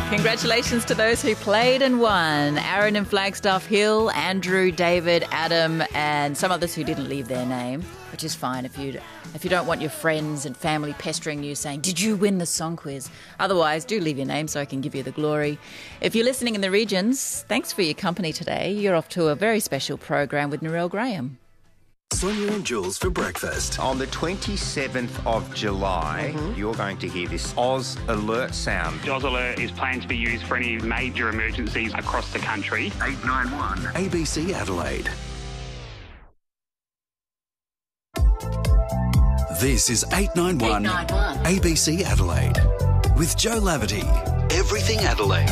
Congratulations to those who played and won. Aaron in Flagstaff Hill, Andrew, David, Adam, and some others who didn't leave their name, which is fine if you don't want your friends and family pestering you saying, did you win the song quiz? Otherwise, do leave your name so I can give you the glory. If you're listening in the regions, thanks for your company today. You're off to a very special program with Narelle Graham. Sonia and Jules for breakfast. On the 27th of July, you're going to hear this Oz Alert sound. Oz Alert is planned to be used for any major emergencies across the country. 891 ABC Adelaide. This is 891 ABC Adelaide with Joe Laverty. Everything Adelaide.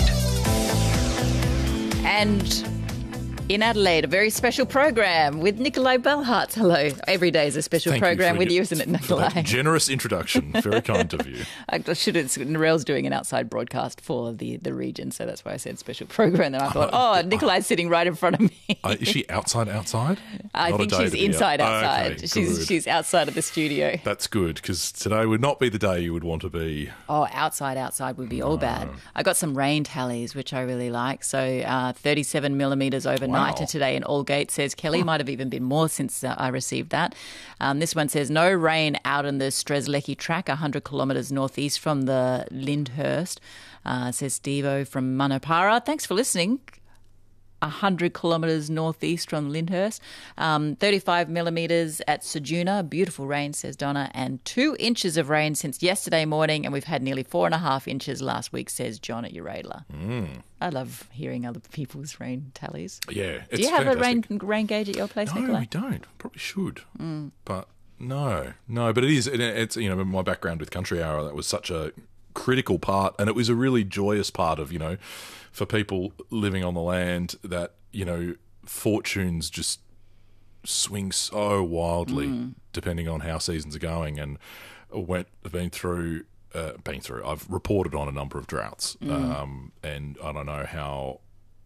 And in Adelaide, a very special program with Nikolai Bellhardt. Hello. Every day is a special program with you, isn't it, Nikolai? For that generous introduction. Very kind of you. Narelle's doing an outside broadcast for the region, so that's why I said special program. And I thought, Nikolai's sitting right in front of me. Is she outside? I think she's inside. Okay, she's outside of the studio. That's good, because today would not be the day you would want to be. Oh, outside would be all bad. I got some rain tallies, which I really like. So 37 millimetres overnight today in Aldgate, says Kelly. Might have even been more since I received that. This one says no rain out on the Strzelecki track, 100 kilometres northeast from the Lyndhurst, says Stevo from Manapara. Thanks for listening. 100 kilometres northeast from Lyndhurst. 35 millimetres at Sejuna. Beautiful rain, says Donna. And 2 inches of rain since yesterday morning, and we've had nearly 4.5 inches last week, says John at Uradla. I love hearing other people's rain tallies. Yeah, it's Do you have fantastic. a rain gauge at your place, No, Nikolai? we don't. Probably should. But no. But it's my background with Country Hour, that was such a critical part, and it was a really joyous part of, for people living on the land that, fortunes just swing so wildly depending on how seasons are going, and been through, I've reported on a number of droughts, and I don't know how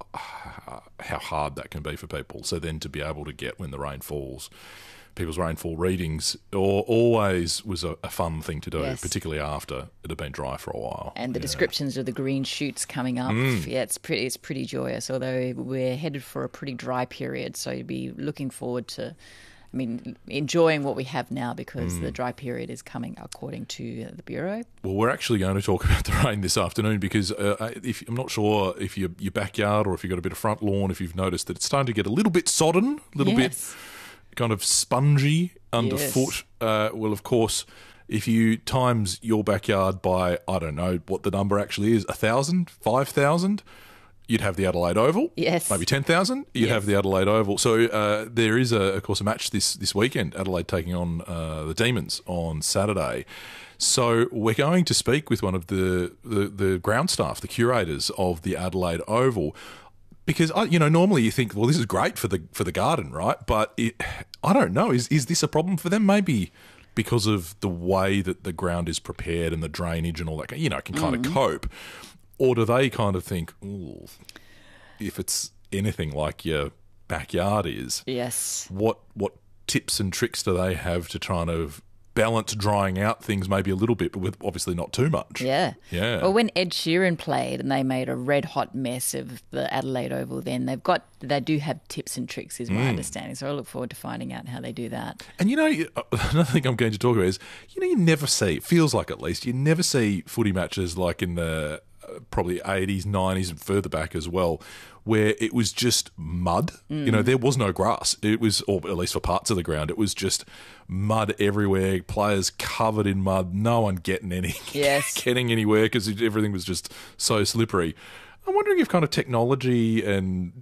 hard that can be for people. So then to be able to get, when the rain falls, people's rainfall readings always was a fun thing to do, Yes. particularly after it had been dry for a while. And the descriptions of the green shoots coming up, yeah, it's pretty joyous, although we're headed for a pretty dry period, so you'd be looking forward to, enjoying what we have now, because the dry period is coming according to the Bureau. Well, we're actually going to talk about the rain this afternoon, because I'm not sure if your backyard, or if you've got a bit of front lawn, if you've noticed that it's starting to get a little bit sodden, a little bit kind of spongy underfoot. Well, of course, if you times your backyard by, I don't know what the number actually is, 1,000, 5,000, you'd have the Adelaide Oval. Yes. Maybe 10,000, you'd have the Adelaide Oval. So there is, of course, a match this weekend, Adelaide taking on the Demons on Saturday. So we're going to speak with one of the ground staff, the curators of the Adelaide Oval, because normally you think, well, this is great for the garden, right? But I don't know. Is this a problem for them? Maybe because of the way that the ground is prepared and the drainage and all that, can kind of cope, or do they kind of think, ooh, if it's anything like your backyard is, Yes. what tips and tricks do they have to try and balance drying out things maybe a little bit, but with obviously not too much? Yeah. Yeah. Well, when Ed Sheeran played and they made a red hot mess of the Adelaide Oval, then they do have tips and tricks, is my understanding. So I look forward to finding out how they do that. And another thing I'm going to talk about is, you never see, it feels like at least, you never see footy matches like in the probably 80s, 90s and further back as well, where it was just mud. There was no grass. It was, or at least for parts of the ground, it was just mud everywhere, players covered in mud, no one getting anywhere because everything was just so slippery. I'm wondering if kind of technology and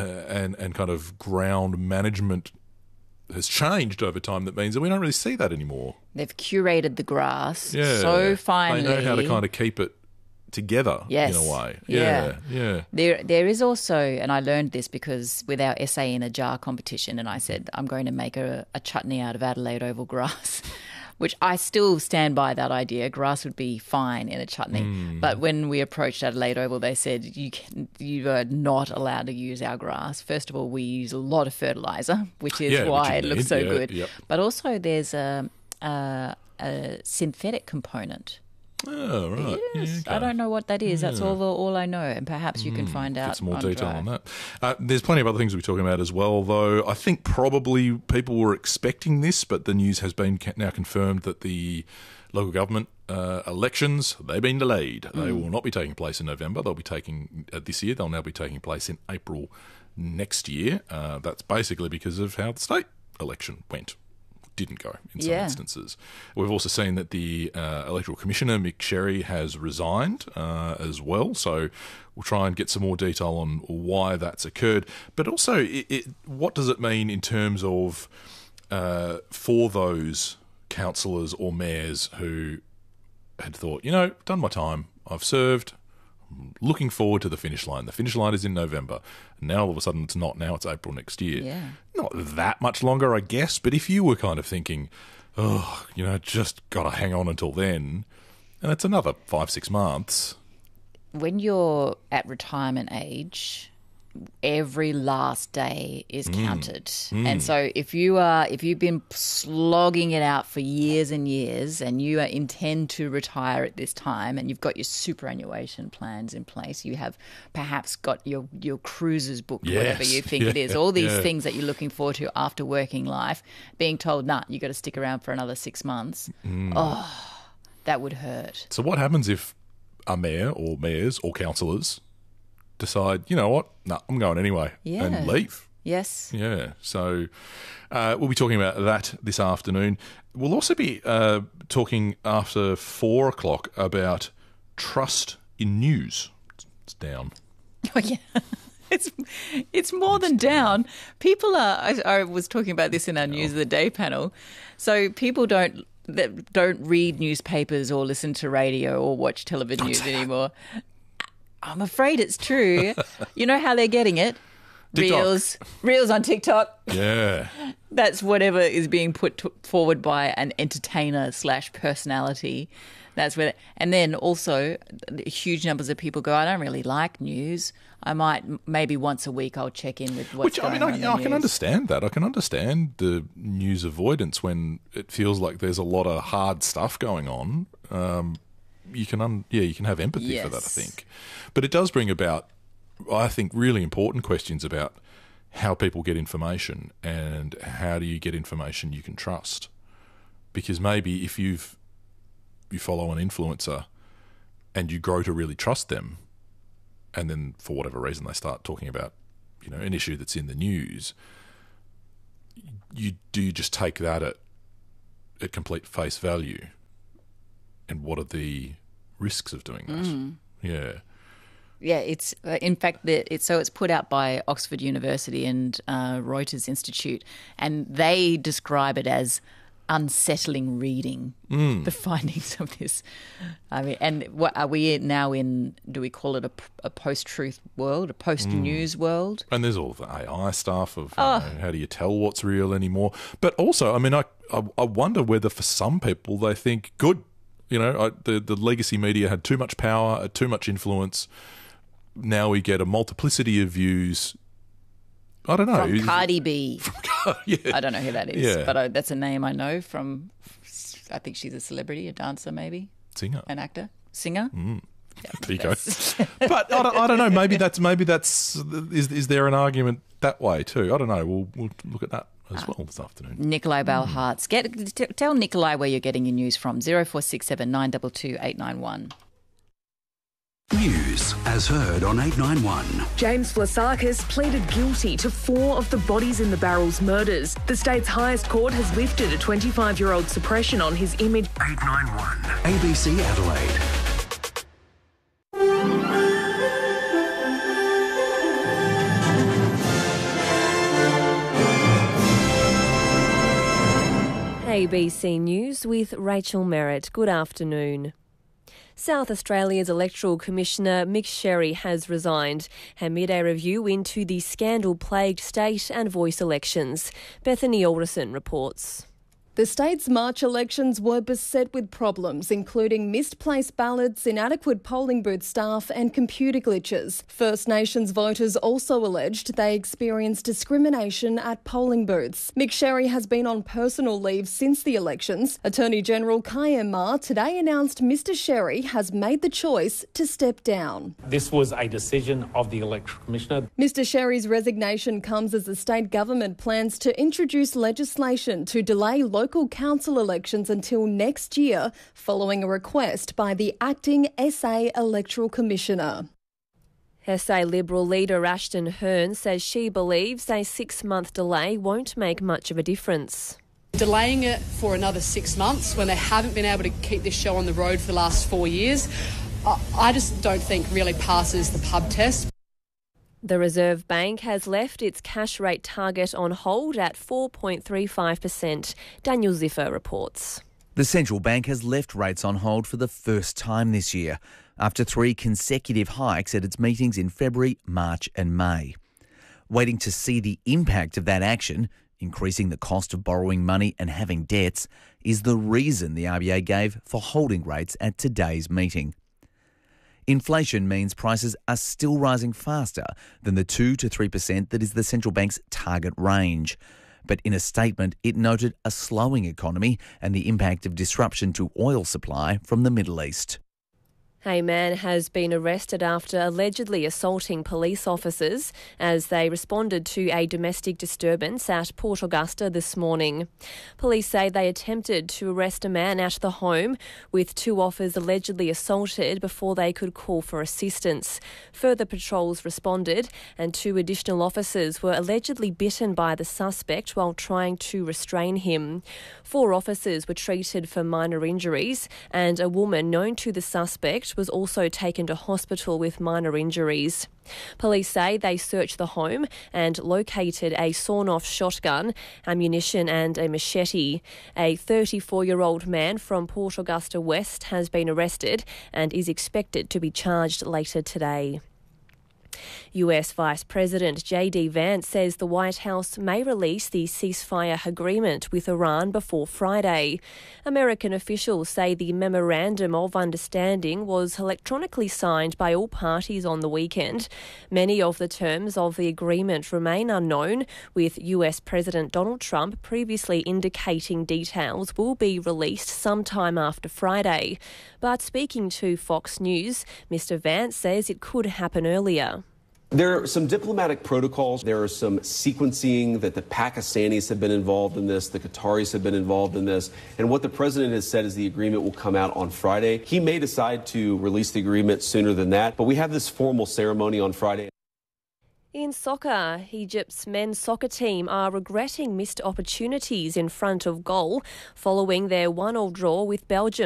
kind of ground management has changed over time, that means that we don't really see that anymore. They've curated the grass so finely. They know how to kind of keep it together in a way. Yeah. There is also, and I learned this because with our essay in a jar competition, and I said I'm going to make a chutney out of Adelaide Oval grass, which I still stand by that idea. Grass would be fine in a chutney. But when we approached Adelaide Oval, they said you are not allowed to use our grass. First of all, we use a lot of fertiliser, which is why it looks so good. But also there's a synthetic component Oh, right. Yes. Yeah, okay. I don't know what that is. That's all I know, and perhaps you can find out. Get some more on detail Drive. on that. There's plenty of other things we'll be talking about as well, though. I think probably people were expecting this, but the news has been now confirmed that the local government elections, they've been delayed. They will not be taking place in November. They'll be taking this year. They'll now be taking place in April next year. That's basically because of how the state election didn't go in some instances. We've also seen that the Electoral Commissioner, Mick Sherry, has resigned as well. So we'll try and get some more detail on why that's occurred. But also, what does it mean in terms of for those councillors or mayors who had thought, done my time, I've served, I'm looking forward to the finish line. The finish line is in November. Now all of a sudden it's not. Now it's April next year. Yeah. Not that much longer, I guess, but if you were kind of thinking, just got to hang on until then, and it's another 5-6 months. When you're at retirement age, every last day is counted. And so if you've been slogging it out for years and years and you intend to retire at this time and you've got your superannuation plans in place, you have perhaps got your cruises booked, whatever you think it is, all these things that you're looking forward to after working life, being told, nah, you got to stick around for another 6 months. Oh, that would hurt. So what happens if a mayor or mayors or councillors decide, you know what, no, I'm going anyway, and leave? Yes. Yeah, so we'll be talking about that this afternoon. We'll also be talking after 4 o'clock about trust in news. It's down. Oh, yeah. It's more than down. People are. I was talking about this in our News of the Day panel. So people don't read newspapers or listen to radio or watch television news anymore. I'm afraid it's true. You know how they're getting it? TikTok. Reels on TikTok. Yeah. That's whatever is being put forward by an entertainer / personality. That's where, and then also huge numbers of people go, I don't really like news. I might, maybe once a week I'll check in with what's going on in the I news. can understand that. I can understand the news avoidance when it feels like there's a lot of hard stuff going on. You can have empathy for that, I think. But it does bring about, I think, really important questions about how people get information and how do you get information you can trust. Because maybe if you follow an influencer and you grow to really trust them, and then for whatever reason they start talking about, an issue that's in the news, you just take that at complete face value. And what are the risks of doing that? Yeah. Yeah, it's in fact it's put out by Oxford University and Reuters Institute, and they describe it as unsettling reading. The findings of this. I mean, and what are we now in? Do we call it a post-truth world, a post-news world? And there's all the AI stuff of how do you tell what's real anymore? But also, I mean, I wonder whether for some people they think good. The legacy media had too much power, too much influence. Now we get a multiplicity of views. I don't know. From Cardi B. Yeah. I don't know who that is, Yeah. but that's a name I know from, I think she's a celebrity, a dancer maybe, Singer. an actor, singer. There you go. But I don't know. Maybe that's is there an argument that way too? I don't know. We'll look at that as well this afternoon. Nikolai Balhartz. Tell Nikolai where you're getting your news from. 0467 922 891. News as heard on 891. James Vlasakis pleaded guilty to 4 of the bodies in the Barrels murders. The state's highest court has lifted a 25-year-old suppression on his image. 891 ABC Adelaide. ABC News with Rachel Merritt. Good afternoon. South Australia's Electoral Commissioner Mick Sherry has resigned. Her mid-day review into the scandal-plagued state and voice elections. Bethany Alderson reports. The state's March elections were beset with problems, including misplaced ballots, inadequate polling booth staff and computer glitches. First Nations voters also alleged they experienced discrimination at polling booths. Mick Sherry has been on personal leave since the elections. Attorney General Kayem Ma today announced Mr Sherry has made the choice to step down. This was a decision of the Electoral Commissioner. Mr Sherry's resignation comes as the state government plans to introduce legislation to delay local council elections until next year, following a request by the acting SA Electoral Commissioner. SA Liberal leader Ashton Hearn says she believes a 6-month delay won't make much of a difference. Delaying it for another 6 months when they haven't been able to keep this show on the road for the last 4 years, I just don't think really passes the pub test. The Reserve Bank has left its cash rate target on hold at 4.35%. Daniel Ziffer reports. The central bank has left rates on hold for the first time this year, after 3 consecutive hikes at its meetings in February, March and May. Waiting to see the impact of that action, increasing the cost of borrowing money and having debts, is the reason the RBA gave for holding rates at today's meeting. Inflation means prices are still rising faster than the 2 to 3% that is the central bank's target range. But in a statement, it noted a slowing economy and the impact of disruption to oil supply from the Middle East. A man has been arrested after allegedly assaulting police officers as they responded to a domestic disturbance at Port Augusta this morning. Police say they attempted to arrest a man at the home, with 2 offers allegedly assaulted before they could call for assistance. Further patrols responded and 2 additional officers were allegedly bitten by the suspect while trying to restrain him. 4 officers were treated for minor injuries, and a woman known to the suspect was also taken to hospital with minor injuries. Police say they searched the home and located a sawn-off shotgun, ammunition and a machete. A 34-year-old man from Port Augusta West has been arrested and is expected to be charged later today. US Vice President J.D. Vance says the White House may release the ceasefire agreement with Iran before Friday. American officials say the Memorandum of Understanding was electronically signed by all parties on the weekend. Many of the terms of the agreement remain unknown, with US President Donald Trump previously indicating details will be released sometime after Friday. But speaking to Fox News, Mr. Vance says it could happen earlier. There are some diplomatic protocols. There are some sequencing that the Pakistanis have been involved in this, the Qataris have been involved in this, and what the president has said is the agreement will come out on Friday. He may decide to release the agreement sooner than that, but we have this formal ceremony on Friday. In soccer, Egypt's men's soccer team are regretting missed opportunities in front of goal following their 1-1 draw with Belgium.